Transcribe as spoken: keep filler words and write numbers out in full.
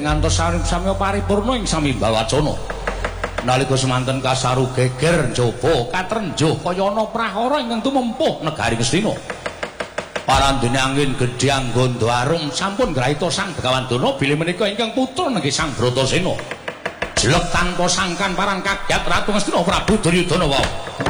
ngantos sami paripurna ing Samimba Wacana. Nalika semanten Kasaru geger njaba katrenjuh kaya ana prahara ingkang tumempuh negari Ngastina. Parandene angin gedhe Angganda Arum sampun grahita Sang Begawan Dana bilih menika ingkang putra nggih Sang Bratasena. Jelek tanpa sangkan parang kaget Ratu Ngastina Prabu Duryudana wau.